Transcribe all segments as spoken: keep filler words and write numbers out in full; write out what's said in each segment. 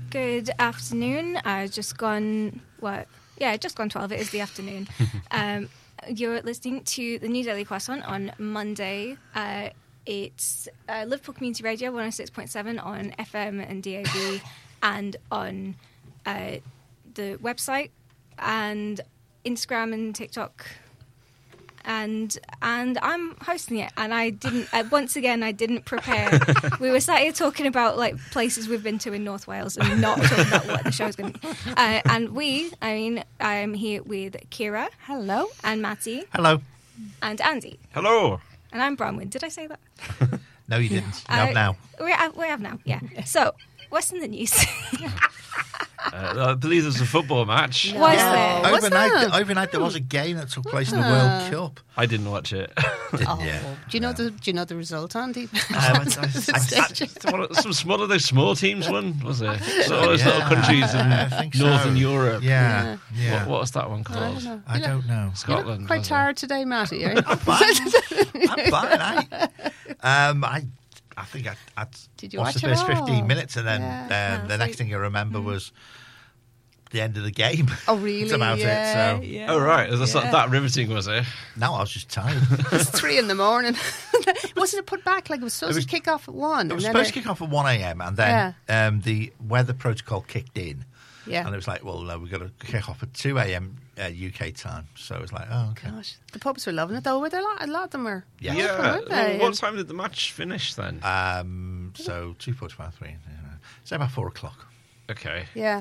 good afternoon. I've just gone, what? Yeah, just gone twelve. It is the afternoon. um, you're listening to the New Daily Croissant on Monday. Uh, it's uh, Liverpool Community Radio one oh six point seven on F M and D A B and on uh, the website and Instagram and TikTok. And and I'm hosting it, and I didn't. Uh, once again, I didn't prepare. We were sat here talking about like places we've been to in North Wales, and not talking about what the show's going to be. Uh, and we, I mean, I'm here with Kira, hello, and Matty, hello, and Andy, hello, and I'm Bronwyn. Did I say that? No, you didn't. You uh, have now. We have, we have now. Yeah. So, what's in the news? Uh, I believe there's a football match. Was Yeah. there? Overnight, Was there? overnight there was a game that took place in the Ah. World Cup. I didn't watch it. Didn't Oh, you? do you know the Do you know the result, Andy? Um, I- I- One of- Some, some one of those small teams won, was it? So all those Yeah. little countries in I think so. Northern Europe. Yeah, yeah. What, what was that one I called? don't know. I You know- don't know. You're Scotland. quite was it? tired today, Matty. Are you? I'm fine. I'm fine. I, um, I, I think I, I Did you watched watch the it first all? fifteen minutes, and then Yeah. um, Yeah, the so- next thing I remember was the end of the game. Oh, really? That's about yeah, it. So yeah. Oh, right. That's Yeah. not that riveting, was it? now I was just tired. It's three in the morning. Wasn't it put back? Like it was supposed It was- to kick off at one. It was and then supposed to kick off at one a.m. and then um, the weather protocol kicked in. Yeah. And it was like, well, no, we've got to kick off at two a.m. Uh, U K time. So it was like, oh, okay. Gosh, the pubs were loving it though. Were there a lot? A lot of them were. Yeah. open, weren't Well, they? what time did the match finish then? Um, so two forty-five, three. Yeah. So about four o'clock. Okay. Yeah.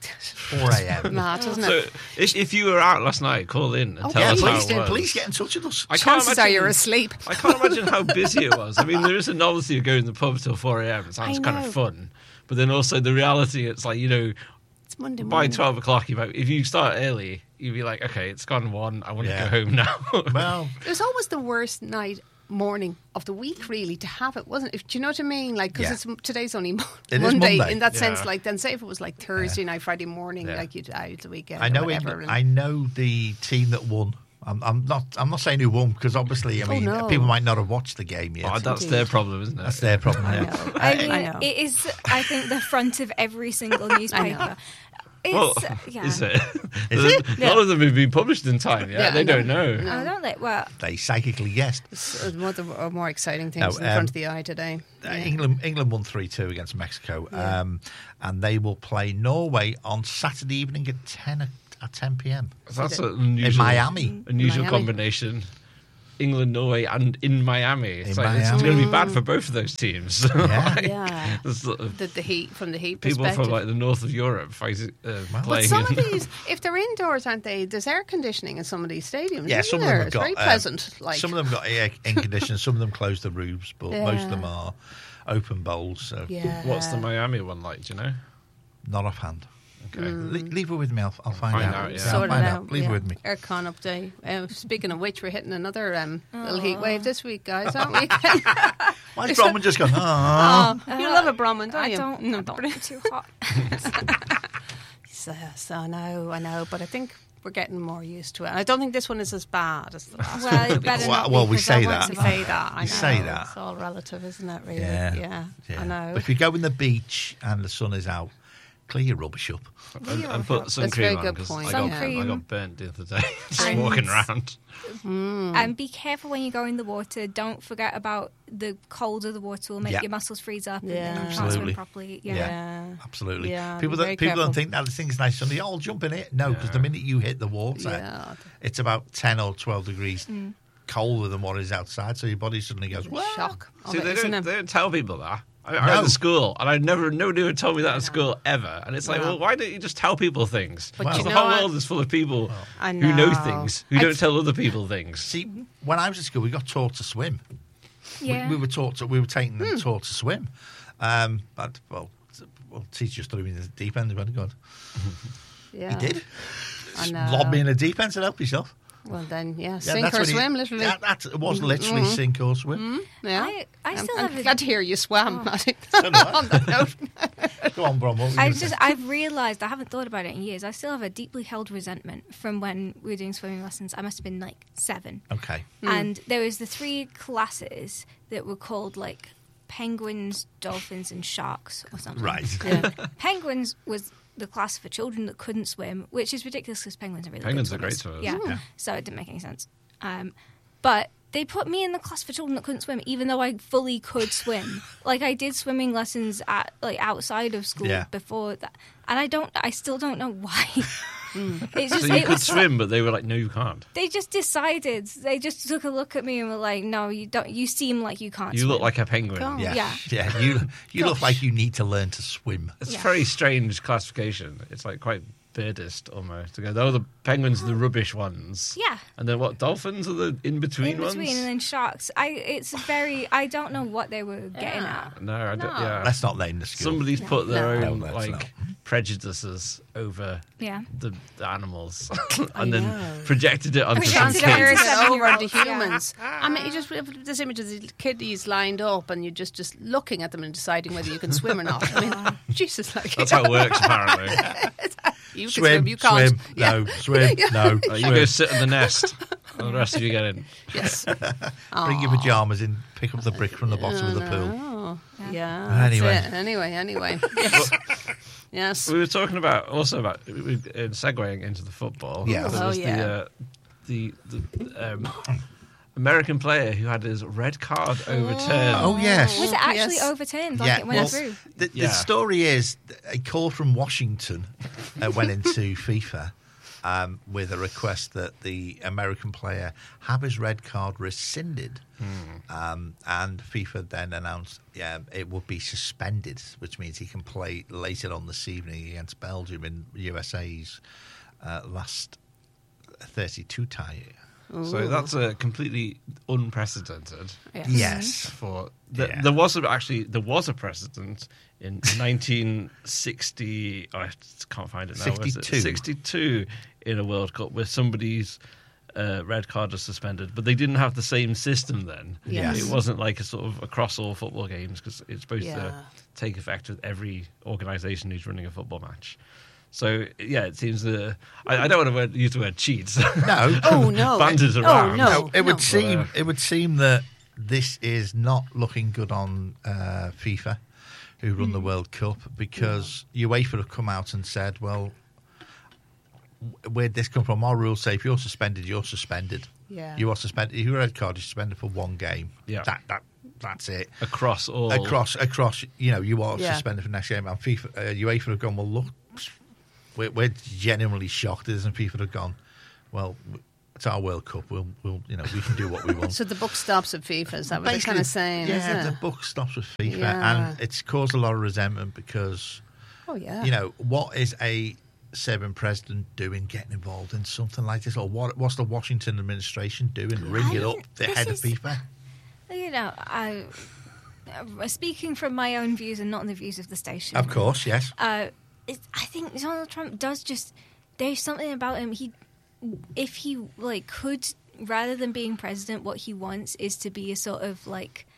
four a.m. Mad, isn't So it? if, if you were out last night, call in and Oh, tell Yeah, us how please, it get, was. please get in touch with us. I can't Chances are imagine- you're asleep. I can't imagine how busy it was. I mean, there is a novelty of going to the pub till four a.m. It sounds I kind know. of fun. But then also the reality, it's like, you know, It's Monday by morning. twelve o'clock, you might, if you start early, you'd be like, okay, it's gone one. I want Yeah. to go home now. Well, It was always the worst night morning of the week, really, to have it, wasn't it? Do you know what I mean? Like, because Yeah. it's today's only Mo- It is Monday, Monday. in that Yeah. sense. Like, then say if it was like Thursday night, Friday morning, Yeah. like you'd out the weekend. I or know. whatever, England, and- I know the team that won. I'm, I'm not. I'm not saying who won because obviously, I Oh, mean, no. people might not have watched the game yet. Oh, that's Indeed. their problem, isn't it? That's their problem. I yeah. know. I mean, I know. it is, I think, the front of every single newspaper. It's, Well, yeah. is it? Is None it? None of them have been published in time yet. Yeah, they I know. don't know. Oh, don't they? Well, They psychically guessed. It's one of the uh, more exciting things No, in front um, of the eye today. Uh, Yeah. England England won three two against Mexico, Yeah. um, and they will play Norway on Saturday evening at ten o- at ten p.m. That's an in unusual, Miami. unusual Miami. combination. England, Norway, and in Miami. It's, In like, it's Miami. going to be bad for both of those teams. Yeah. Like, Yeah. there's sort of The, the heat, from the heat people perspective. from like the north of Europe fighting, uh, Well, playing. But some of in- these, if they're indoors, aren't they? There's air conditioning in some of these stadiums. Yeah, isn't some of there? them have It's got very um, pleasant. Like some of them got air in conditioning, some of them closed the roofs, but most of Yeah. them are open bowls. So yeah. What's the Miami one like? Do you know? not offhand. Okay. Le- leave it with me. I'll, I'll find, Find out. out, yeah. I'll Sort it find out. Leave yeah. it with me. Aircon update. Uh, speaking of which, we're hitting another um, little heat wave this week, guys, aren't we? Why is Bronwyn just gone? Oh, Oh, you love a Brahmin, don't I you? don't, No, I don't but- want it too hot. so, so I know, I know, but I think we're getting more used to it. And I don't think this one is as bad as the last Well, one. it better Well, not well, be, we 'cause say I want that. to We vote. say that. I You know. say that. It's all relative, isn't it? Really? yeah. Yeah. Yeah. I know. But if you go in the beach and the sun is out, clear your rubbish up. And, and put sun That's a very cream on good because point. I, got- Sun I cream. got burnt the other day just And- walking around. And be careful when you go in the water. Don't forget about the cold of the water will make Yeah. your muscles freeze up Yeah. and then you can't Absolutely. swim properly. Yeah. Yeah. Absolutely. Yeah, people be that very people don't careful. think that the thing's nice sunny. Oh, I'll jump in it. No, because the minute you hit the water, Yeah. it's about ten or twelve degrees Mm. colder than what is outside. So your body suddenly goes, "What?" Shock. of See, it, they isn't don't, it? they don't tell people that. I, I No. went to school, and I never, nobody would tell me that at school ever. And it's like, No. well, why don't you just tell people things? But Because you the know whole what? world is full of people I who know know. things, who I don't f- tell other people things. See, when I was at school, we got taught to swim. Yeah. We, we were taught to, we were taking them Hmm. taught to swim. Um, but well, well, teacher just threw me in the deep end. He went, "God." Yeah. He did. I Just know. lobbed me in the deep end. Said, "Help yourself." Well, then, yeah, Yeah, sink that's or when he- swim, literally. Yeah, that it was literally Mm-hmm. sink or swim. Yeah. I- I I'm- still I'm have a- glad to hear you swam, Matty. So do I. On that note. Go on, Brom. What were you I gonna just say? I've realised I haven't thought about it in years. I still have a deeply held resentment from when we were doing swimming lessons. I must have been like seven. Okay. And there was the three classes that were called like penguins, dolphins, and sharks or something. Right. Yeah. Penguins was the class for children that couldn't swim, which is ridiculous because penguins are really Penguins good are great swimmers. swimmers. Yeah. Yeah. So it didn't make any sense. Um, but they put me in the class for children that couldn't swim, even though I fully could swim. Like I did swimming lessons at like outside of school Yeah. before that, and I don't. I still don't know why. It's just So you it could was swim, but they were like, no, you can't. They just decided. They just took a look at me and were like, "No, you don't. You seem like you can't." You swim. look like a penguin. God. Yeah, Yeah. yeah. You you look like you need to learn to swim. It's Yeah. a very strange classification. It's like quite birdist almost. To go, oh, the penguins are the rubbish ones. Yeah. And then what? Dolphins are the in between in between, ones. and then sharks. I. It's very. I don't know what they were getting Yeah. at. No, I don't. No. Yeah. Let's not name the school. Somebody's put their No. own No, let's like not. prejudices over Yeah. the, the animals, I and then know. projected it onto some Projected it Transferred onto kids. it seven-year-olds, over to yeah. humans. I mean, you just this image of the kiddies lined up, and you're just just looking at them and deciding whether you can swim or not. I mean, Jesus, like That's how it works, apparently. you can Swim, swim, you can't. swim, no, swim, no. Uh, you go sit in the nest, and the rest of you get in. Yes. Bring your pajamas in, pick up the brick from the bottom of the pool. Oh, Yeah. yeah. that's Anyway. it. Anyway, anyway. Yes. Yes. We were talking about also about we- in segueing into the football. Yeah. there Oh, was yeah. the, uh, the the um, American player who had his red card overturned. Oh yes. Was it actually Yes. overturned? Like Yeah, it went well, through. The, the Yeah. story is a call from Washington uh, went into FIFA um, with a request that the American player have his red card rescinded. Um, and FIFA then announced yeah, it would be suspended, which means he can play later on this evening against Belgium in U S A's uh, last thirty-two tie. So that's a completely unprecedented. Yes. Yes. For the, Yeah. there was a, actually there was a precedent in nineteen sixty. I can't find it now. was it? sixty-two. sixty-two in a World Cup where somebody's uh, red card was suspended, but they didn't have the same system then. Yes. It wasn't like a sort of across all football games because it's supposed Yeah. to take effect with every organisation who's running a football match. So yeah, it seems uh, I, I don't want to word, use the word cheats. No. Oh no. Banded Oh around. no. No, it would no. seem But, uh, it would seem that this is not looking good on uh, FIFA, who run the World Cup, because UEFA have come out and said, "Well, w- where'd this come from? Our rules say if you're suspended, you're suspended. Yeah. You are suspended. If you're a red card, you're suspended for one game. Yeah. that that that's it. across all Across across, you know, you are Yeah. suspended for next game." And FIFA, uh, UEFA have gone, "Well, look, we're, we're genuinely shocked." And FIFA have gone, "Well." It's our World Cup. We'll, we'll, you know, we can do what we want. So the book stops at FIFA. Is that what they're Basically, kind of saying? Yeah, isn't the it? book stops with FIFA, Yeah. and it's caused a lot of resentment because, Oh yeah. you know, what is a Serbian president doing getting involved in something like this, or what? What's the Washington administration doing? Ring I it up mean, the this head is- of FIFA. You know, I. uh, Speaking from my own views and not the views of the station. Of course, yes. Uh, it, I think Donald Trump does just. There's something about him. He, if he like could, rather than being president, what he wants is to be a sort of like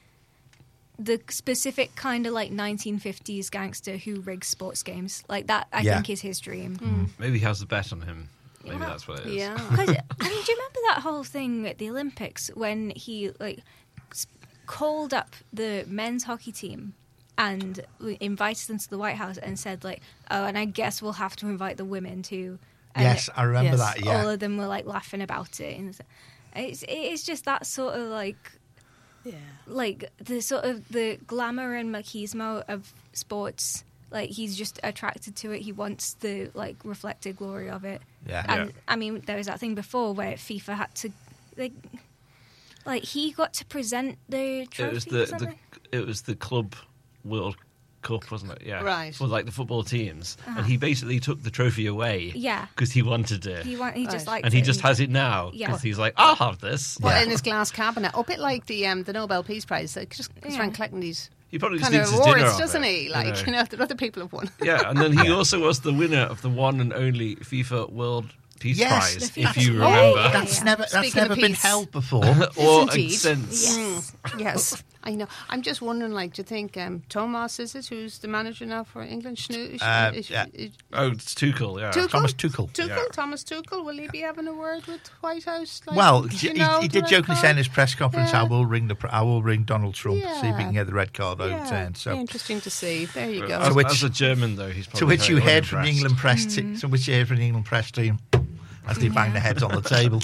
the specific kind of like nineteen fifties gangster who rigs sports games. Like that, I Yeah. think is his dream. Hmm. Maybe he has the bet on him. Maybe Well, that's what it is. Yeah. Because I mean, do you remember that whole thing at the Olympics when he like s- called up the men's hockey team and w- invited them to the White House and said like, "Oh, and I guess we'll have to invite the women too." And Yes, I remember yes, that. Yeah, all of them were like laughing about it, and it's it's just that sort of like Yeah. like the sort of the glamour and machismo of sports. Like he's just attracted to it. He wants the like reflected glory of it. yeah. And Yeah. I mean, there was that thing before where FIFA had to, like, like he got to present the trophy. It was or the, the something? it was the club World Cup, wasn't it? Yeah, Right. For like the football teams, and he basically took the trophy away. Yeah. because he wanted it, He want, he just Right. liked and he it. just has it now Yeah. because he's like, I'll have this. Well, Yeah. in his glass cabinet, a bit like the um, the Nobel Peace Prize. Like just goes Yeah. around collecting these He probably just kind of needs his dinner awards, off doesn't it, he? Like you know, that other people have won. Yeah, and then he also was the winner of the one and only FIFA World Peace Yes. Prize, The if FIFA you Peace remember. Prize. That's Yeah. never that's Speaking never of been peace. held before. or indeed. since. Yes. Yes. I know. I'm just wondering, like, do you think um, Thomas, is it, who's the manager now for England? Schnoo- Uh, is- yeah. is- Oh, it's Tuchel, yeah. Tuchel? Thomas Tuchel. Tuchel, Yeah. Thomas Tuchel, will he be having a word with White House? Like, Well, do he, you know, he the did red jokingly say in card? his press conference, Yeah. "I will ring the, pr- I will ring Donald Trump, see if we Yeah. can get the red card Yeah, overturned." So, interesting to see. There you go. As, To which- as a German, though, he's probably to which you very heard from the unimpressed. England press, t- to which you heard from the England press team as they bang their heads on the table.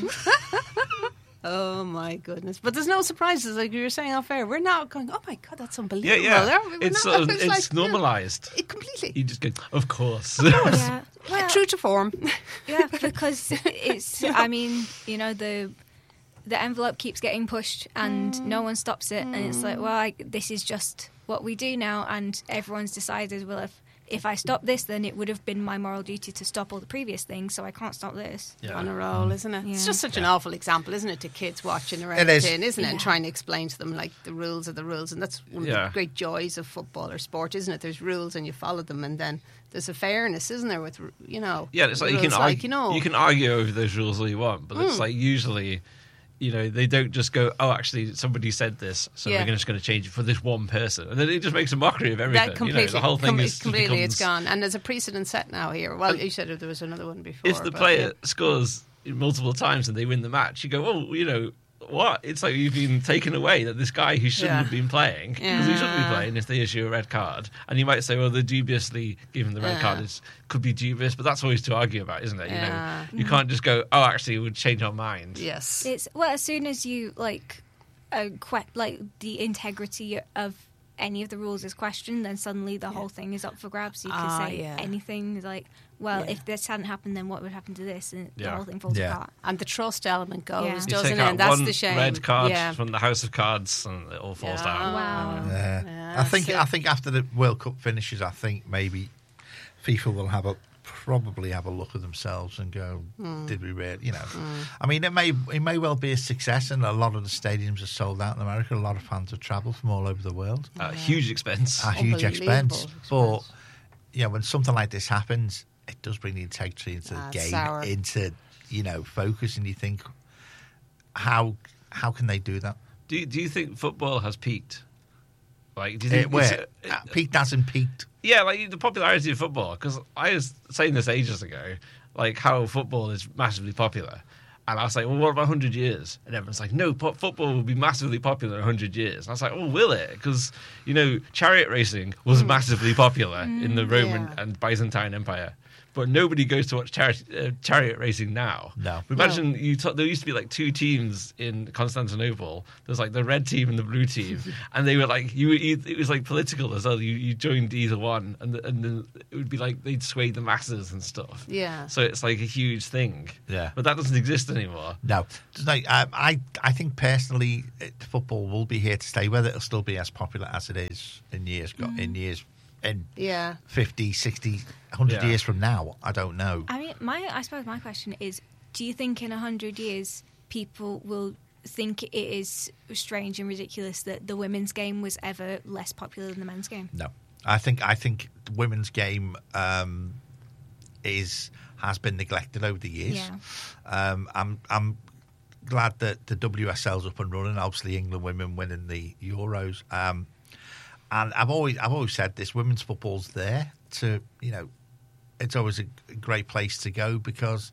Oh my goodness! But there's no surprises, like you were saying off air. We're not going, "Oh my god, that's Yeah, unbelievable!" yeah. Are we? We're It's not- sort of, it's like, yeah, normalised. it completely. You just go, of course. Yeah. Well, True to form. yeah, because it's. I mean, you know, the the envelope keeps getting pushed, and no one stops it, and it's like, well, I, this is just what we do now, and everyone's decided, well, if if I stop this, then it would have been my moral duty to stop all the previous things, so I can't stop this. Yeah. On a roll, isn't it? It's Yeah. just such an awful example, isn't it, to kids watching or It is. anything, isn't it? And Yeah. trying to explain to them, like, the rules are the rules. And that's one of Yeah. the great joys of football or sport, isn't it? There's rules and you follow them, and then there's a fairness, isn't there, with, you know. Yeah, it's like you rules, can like, argue, you know. you can argue over those rules all you want, but it's like usually, you know, they don't just go, "Oh, actually, somebody said this, so Yeah. we're just going to change it for this one person," and then it just makes a mockery of everything. That completely, you know, the whole thing com- is completely, becomes, it's gone. And there's a precedent set now here. Well, you said there was another one before. If the but, player yeah. scores multiple times and they win the match, you go, "Oh, you know." What? It's like you've been taken away that this guy who shouldn't Yeah. have been playing, because he shouldn't be Yeah. playing if they issue a red card. And you might say, well, the dubiously given the red Yeah. card is could be dubious, but that's always to argue about, isn't it? You Yeah. know, you can't just go, oh, actually, it would change our mind. Yes. It's well, as soon as you like, uh, que- like the integrity of any of the rules is questioned, then suddenly the whole thing is up for grabs. You can Ah, say yeah. anything like, well, Yeah. if this hadn't happened, then what would happen to this, and the Yeah. whole thing falls Yeah. apart. And the trust element goes, Yeah. You You doesn't take it? out And that's one the shame. red card Yeah. from the House of Cards, and it all falls Yeah. down. Wow. Yeah. Yeah, I think that's I it. think after the World Cup finishes, I think maybe FIFA will have a probably have a look at themselves and go, Hmm. "Did we really?" You know, I mean, it may it may well be a success, and a lot of the stadiums are sold out in America. A lot of fans have travelled from all over the world. Uh, huge expense. A huge Unbelievable expense, expense. but yeah, when something like this happens, it does bring the integrity into the Ah, game, sour. into you know focus, and you think, how how can they do that? Do Do you think football has peaked? Like, do you think It, where it's- uh, peaked hasn't peaked. Yeah, like the popularity of football. Because I was saying this ages ago, like how football is massively popular. And I was like, well, what about one hundred years? And everyone's like, no, po- football will be massively popular in one hundred years. And I was like, oh, will it? Because, you know, chariot racing was massively popular in the Roman yeah. and Byzantine Empire. But nobody goes to watch chari- uh, chariot racing now. No. Imagine you t- there used to be like two teams in Constantinople. There's like the red team and the blue team, and they were like you. you it was like political as well. You, you joined either one, and the, and then it would be like they'd sway the masses and stuff. Yeah. So it's like a huge thing. Yeah. But that doesn't exist anymore. No, There's no I, I I think personally, it, football will be here to stay. Whether it'll still be as popular as it is in years go in years in Yeah. fifty, sixty, one hundred Yeah. years from now, I don't know. I mean, my I suppose my question is: do you think in a hundred years people will think it is strange and ridiculous that the women's game was ever less popular than the men's game? No, I think I think the women's game um, is has been neglected over the years. Yeah. Um, I'm I'm glad that the W S L's up and running. Obviously, England women winning the Euros. Um, and I've always I've always said this: women's football's there to you know, it's always a great place to go because.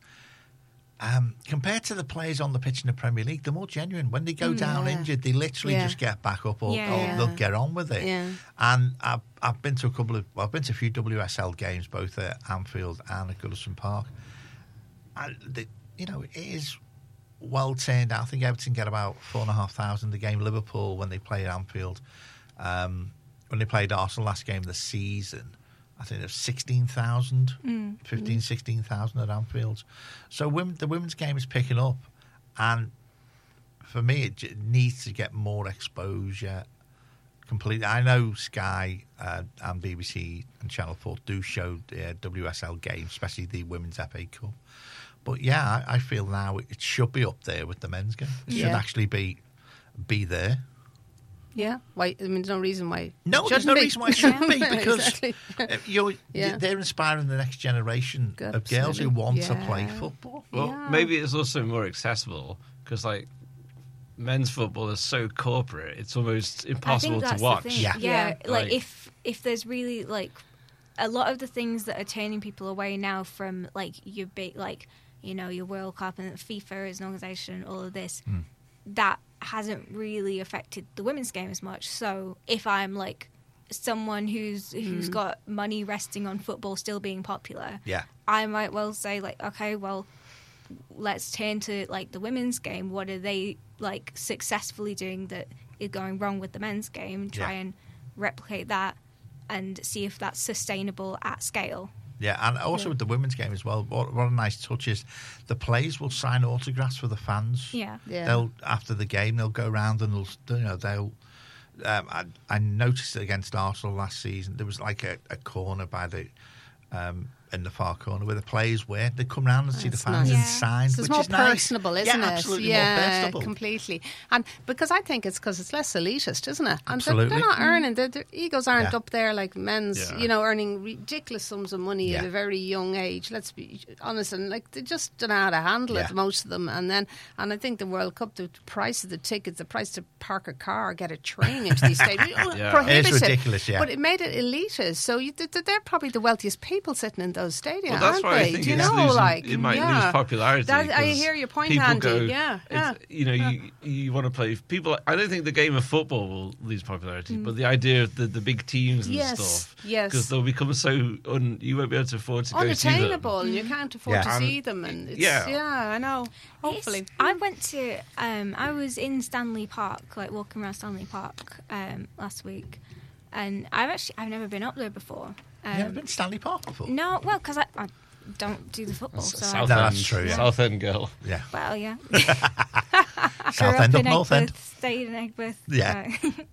Um, compared to the players on the pitch in the Premier League, they're more genuine. When they go down yeah. injured, they literally Yeah. just get back up or, Yeah. or Yeah. they'll get on with it. Yeah. And I've, I've been to a couple of, well, I've been to a few W S L games, both at Anfield and at Goodison Park. And, the, you know, it is well turned out. I think Everton get about four and a half thousand a game. Liverpool, when they play at Anfield, um, when they played Arsenal last game of the season, I think there's sixteen thousand, Mm. fifteen, sixteen thousand at Anfield. So women, the women's game is picking up. And for me, it j- needs to get more exposure completely. I know Sky uh, and B B C and Channel four do show uh, W S L games, especially the Women's F A Cup. But yeah, I, I feel now it should be up there with the men's game. It should Yeah. actually be be there. Yeah. Why? I mean, there's no reason why. No, it there's shouldn't no be. reason why it shouldn't be Yeah, because exactly. uh, you're, Yeah. they're inspiring the next generation Good, of girls who absolutely. want to play Yeah. football. Well, Yeah. maybe it's also more accessible because, like, men's football is so corporate, it's almost impossible I think that's to watch. The thing. Yeah. Yeah, Yeah. like Like- if if there's really like a lot of the things that are turning people away now from like your big like you know your World Cup and FIFA as an organisation, all of this, Mm. that hasn't really affected the women's game as much. So if I'm like someone who's who's got money resting on football still being popular, Yeah. I might well say like, okay, well, let's turn to like the women's game. What are they like successfully doing that is going wrong with the men's game? Try Yeah. and replicate that and see if that's sustainable at scale. Yeah, and also Yeah. with the women's game as well, what, what a nice touch is the players will sign autographs for the fans. Yeah. Yeah. They'll after the game they'll go around and they'll you know they'll. Um, I, I noticed it against Arsenal last season. There was like a, a corner by the um, in the far corner where the players were. They come round and see the That's fans nice. and Yeah. sign, So which it's more is nice. personable, isn't yeah, it? Absolutely yeah, more personable. completely. And because I think it's because it's less elitist, isn't it? And they're, Absolutely. they're not earning, their, their egos aren't Yeah. up there like men's, Yeah. you know, earning ridiculous sums of money Yeah. at a very young age. Let's be honest, and like they just don't know how to handle Yeah. it, most of them. And then, and I think the World Cup, the price of the tickets, the price to park a car, get a train into these stadiums, Yeah. prohibitive. It is ridiculous, yeah. But it made it elitist. So you, they're they're probably the wealthiest people sitting in those stadiums, Well, that's aren't why they? I think Do you it's know, losing, like it might yeah. lose popularity. That- I 'cause hear your point, people Andy. go- Yeah, yeah. it's- You know, you you want to play people. I don't think the game of football will lose popularity, but the idea of the, the big teams and Yes, stuff, yes. because they'll become so un, you won't be able to afford to go see them. unattainable, and you can't afford Yeah. to And- see them. And it's, yeah. yeah, I know. It's- Hopefully, I went to um, I was in Stanley Park, like walking around Stanley Park um, last week, and I've actually I've never been up there before. Um, You ever been to Stanley Park before? No, well, because I, I don't do the football, S- so I, South No, End, that's true, yeah. South End girl. Yeah. well, yeah. South Grew End up up in North End. Eggbeth, stayed in Eggbeth. Yeah.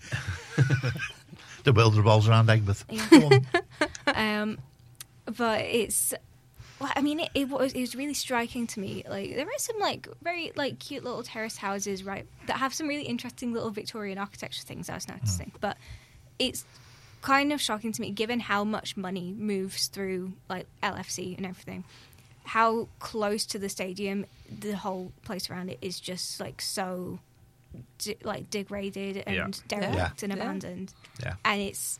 uh, The world revolves around Eggbeth. Yeah. Go on. um, but it's, well, I mean, it, it was it was really striking to me. Like there are some like very like cute little terrace houses, right, that have some really interesting little Victorian architecture things I was noticing. But it's kind of shocking to me, given how much money moves through like L F C and everything, how close to the stadium the whole place around it is just like so. De- like degraded and Yeah. derelict Yeah. and Yeah. abandoned, Yeah. and it's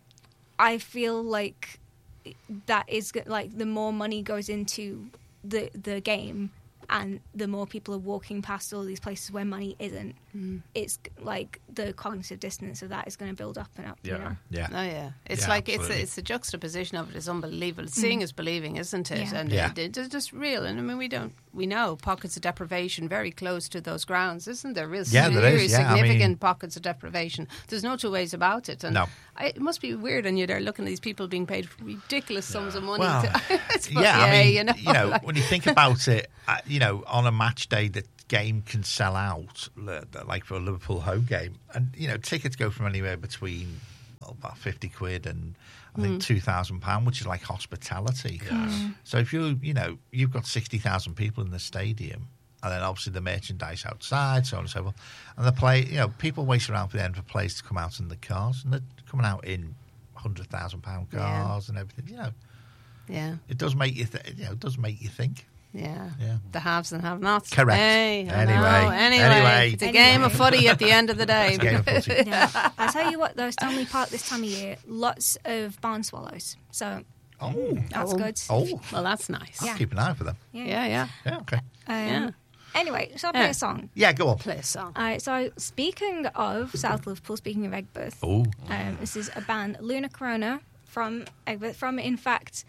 I feel like that is go- like the more money goes into the the game and the more people are walking past all these places where money isn't, it's like the cognitive dissonance of that is going to build up and up. Yeah. You know? Yeah. oh yeah, it's Yeah, like absolutely. it's a, it's the juxtaposition of it is unbelievable. Seeing is believing, isn't it? Yeah. And Yeah. it, it- it's just real. And I mean, we don't we know pockets of deprivation very close to those grounds, isn't there? Real Yeah, there serious, is, yeah, I significant mean- pockets of deprivation. There's no two ways about it. And No. I, it must be weird, and you're there looking at these people being paid ridiculous sums of money. Well, to, it's yeah, I yeah, mean, you know, like- when you think about it, uh, you know, on a match day, the game can sell out, li- like for a Liverpool home game, and you know, tickets go from anywhere between well, about fifty quid and I Mm. think two thousand pound, which is like hospitality. Mm. So if you, you know, you've got sixty thousand people in the stadium, and then obviously the merchandise outside, so on and so forth, and the play, you know, people wait around for the end for players to come out in the cars, and they're coming out in hundred thousand pound Yeah. cars and everything. You know, yeah, it does make you, th- you know, it does make you think. yeah, Yeah. The haves and have-nots. Correct. Hey, I Anyway, know. anyway, anyway. it's a game of Anyway. footy at the end of the day. It's a game of footy. Yeah. I tell you what, though, Stanley Park this time of year, lots of barn swallows, so Oh, that's Oh. good. oh, Well, that's nice. I'll Yeah. keep an eye for them. Yeah. Yeah, yeah. Yeah, okay. Um, Yeah. Anyway, so I'll play Yeah. a song. Yeah, go on. Play a song. All right, so speaking of South Liverpool, speaking of Eggbeth, Oh, um, this is a band, Luna Corona, from Eggbeth. From, in fact,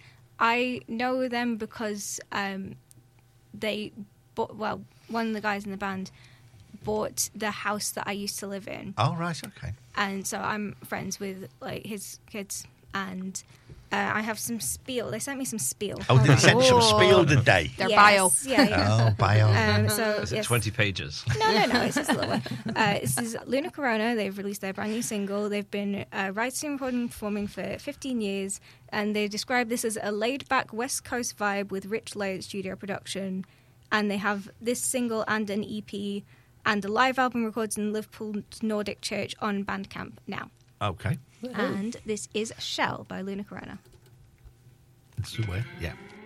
I know them because um, they bought, well, one of the guys in the band bought the house that I used to live in. oh, right, okay. And so I'm friends with like his kids, and uh, I have some spiel. They sent me some spiel. Oh, did they send you some Oh. spiel today? Their Yes, bio. Yeah, yeah. Oh, bio. Um, so Is it yes. twenty pages? No, no, no. It's just a little one. Uh, this is Luna Corona. They've released their brand new single. They've been uh, writing, recording, and performing for fifteen years, and they describe this as a laid-back West Coast vibe with rich layered studio production. And they have this single and an E P and a live album recorded in Liverpool's Nordic Church on Bandcamp now. Okay. And this is Shell by Luna Corona. It's the way. Yeah.